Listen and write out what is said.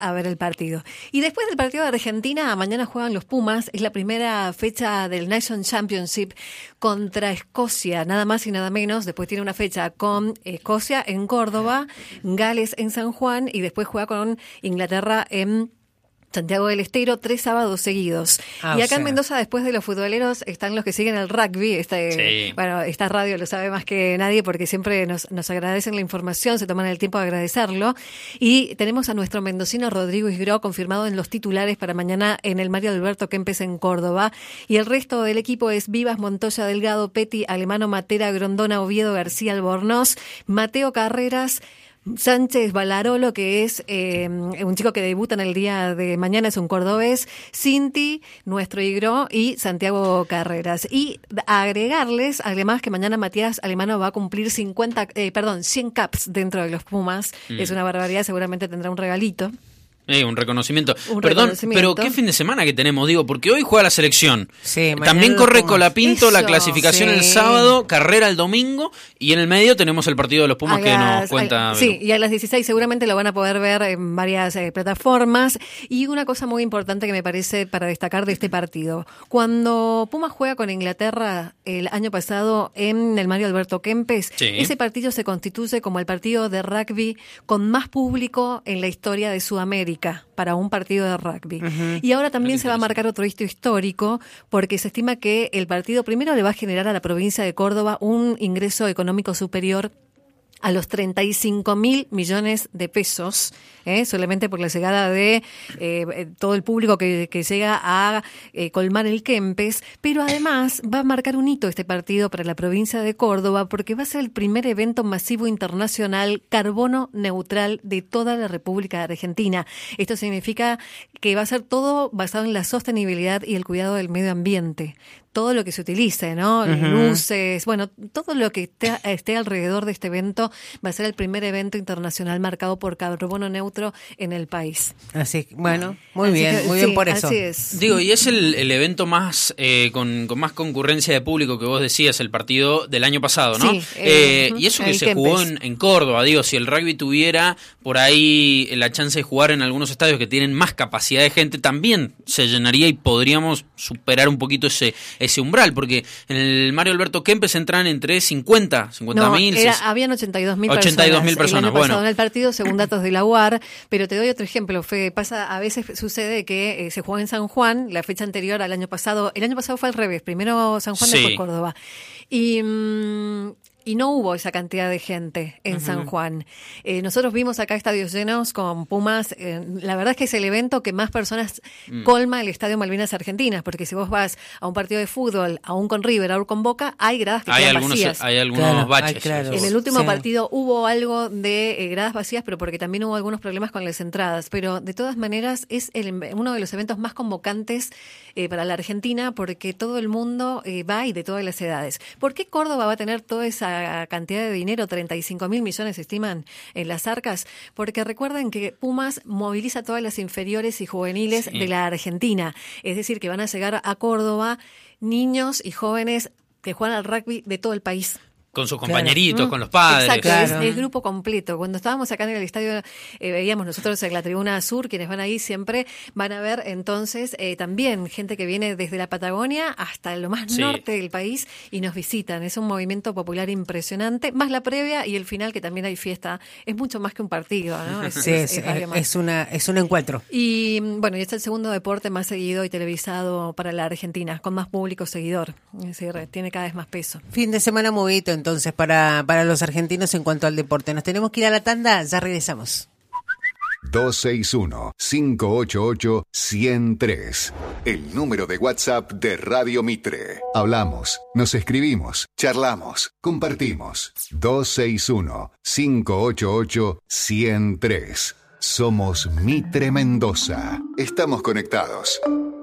a ver el partido. Y después del partido de Argentina, mañana juegan los Pumas. Es la primera fecha del Nation Championship contra Escocia, nada más y nada menos. Después tiene una fecha con Escocia en Córdoba, Gales en San Juan y después juega con Inglaterra en Santiago del Estero, 3 sábados seguidos. Y acá en Mendoza, después de los futboleros, están los que siguen el rugby. Bueno, esta radio lo sabe más que nadie porque siempre nos agradecen la información, se toman el tiempo de agradecerlo. Y tenemos a nuestro mendocino Rodrigo Isgró confirmado en los titulares para mañana en el Mario Alberto Kempes en Córdoba. Y el resto del equipo es Vivas, Montoya, Delgado, Petty, Alemano, Matera, Grondona, Oviedo, García, Albornoz, Mateo Carreras, Sánchez Balarolo, que es un chico que debuta en el día de mañana, es un cordobés, Cinti, nuestro Igro y Santiago Carreras. Y agregarles, además, que mañana Matías Alemano va a cumplir 100 caps dentro de los Pumas. Es una barbaridad, seguramente tendrá un regalito. Un reconocimiento. Perdón, pero ¿qué fin de semana que tenemos? Digo, porque hoy juega la selección. Sí, también corre Colapinto la clasificación el sábado, carrera el domingo, y en el medio tenemos el partido de los Pumas que nos cuenta. Sí, y a las 16 seguramente lo van a poder ver en varias plataformas. Y una cosa muy importante que me parece para destacar de este partido. Cuando Pumas juega con Inglaterra el año pasado en el Mario Alberto Kempes, ese partido se constituye como el partido de rugby con más público en la historia de Sudamérica para un partido de rugby. Y ahora también se va a marcar otro hito histórico porque se estima que el partido primero le va a generar a la provincia de Córdoba un ingreso económico superior a los 35.000 millones de pesos, solamente por la llegada de todo el público que llega a colmar el Kempes, pero además va a marcar un hito este partido para la provincia de Córdoba porque va a ser el primer evento masivo internacional carbono neutral de toda la República de Argentina. Esto significa que va a ser todo basado en la sostenibilidad y el cuidado del medio ambiente. Todo lo que se utilice, ¿no? Luces, bueno, todo lo que esté alrededor de este evento va a ser el primer evento internacional marcado por carbono neutro en el país. Así que, bueno, muy bien por eso. Así es. Digo, y es el evento más con más concurrencia de público que vos decías, el partido del año pasado, ¿no? Sí, y eso que se jugó en Córdoba, digo, si el rugby tuviera por ahí la chance de jugar en algunos estadios que tienen más capacidad de gente, también se llenaría y podríamos superar un poquito ese umbral, porque en el Mario Alberto Kempes entran entre 50.000. Habían 82.000 personas. El año pasado en el partido, según datos de la UAR, pero te doy otro ejemplo, Fede. A veces sucede que se juega en San Juan, la fecha anterior al año pasado. El año pasado fue al revés, primero San Juan, después Córdoba. Y no hubo esa cantidad de gente en San Juan. Nosotros vimos acá estadios llenos con Pumas. La verdad es que es el evento que más personas colma el Estadio Malvinas Argentinas, porque si vos vas a un partido de fútbol, aún con River, aún con Boca, hay gradas que quedan vacías. Hay algunos baches. En el último partido hubo algo de gradas vacías, pero porque también hubo algunos problemas con las entradas. Pero de todas maneras es uno de los eventos más convocantes para la Argentina, porque todo el mundo va y de todas las edades. ¿Por qué Córdoba va a tener toda esa cantidad de dinero? 35.000 millones se estiman en las arcas, porque recuerden que Pumas moviliza todas las inferiores y juveniles de la Argentina, es decir, que van a llegar a Córdoba niños y jóvenes que juegan al rugby de todo el país. Con sus compañeritos, con los padres. Exacto, es el grupo completo. Cuando estábamos acá en el estadio, veíamos nosotros en la tribuna sur, quienes van ahí siempre van a ver entonces también gente que viene desde la Patagonia hasta lo más norte del país y nos visitan. Es un movimiento popular impresionante, más la previa y el final, que también hay fiesta. Es mucho más que un partido, ¿no? Es un encuentro. Y bueno, y es el segundo deporte más seguido y televisado para la Argentina, con más público seguidor. Es decir, tiene cada vez más peso. Fin de semana movidito entonces para los argentinos en cuanto al deporte. Nos tenemos que ir a la tanda, ya regresamos. 261-588-103. El número de WhatsApp de Radio Mitre. Hablamos, nos escribimos, charlamos, compartimos. 261-588-103. Somos Mitre Mendoza. Estamos conectados.